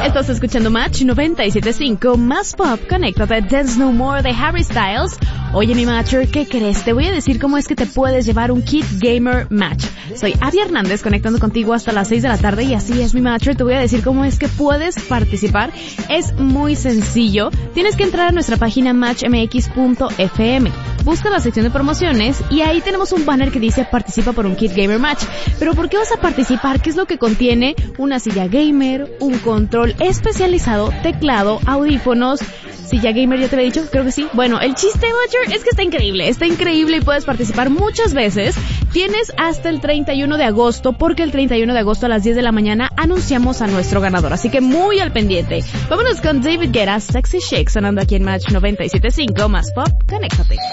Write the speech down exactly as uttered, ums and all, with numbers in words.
Estás escuchando Match noventa y siete punto cinco, más pop, conéctate, Dance No More de Harry Styles. Oye, mi Matcher, ¿qué crees? Te voy a decir cómo es que te puedes llevar un kit gamer Match. Soy Abby Hernández, conectando contigo hasta las seis de la tarde, y así es, mi Matcher, te voy a decir cómo es que puedes participar. Es muy sencillo. Tienes que entrar a nuestra página match m x punto f m. Busca la sección de promociones y ahí tenemos un banner que dice participa por un kit gamer Match. Pero ¿por qué vas a participar? ¿Qué es lo que contiene? Una silla gamer, un control especializado, teclado, audífonos. Silla gamer, ya te había dicho, creo que sí. Bueno, el chiste, Matcher, es que está increíble, está increíble y puedes participar muchas veces. Tienes hasta el treinta y uno de agosto, porque el treinta y uno de agosto a las diez de la mañana anunciamos a nuestro ganador, así que muy al pendiente. Vámonos con David Guetta, Sexy Shake, sonando aquí en Match noventa y siete punto cinco, más pop, conéctate.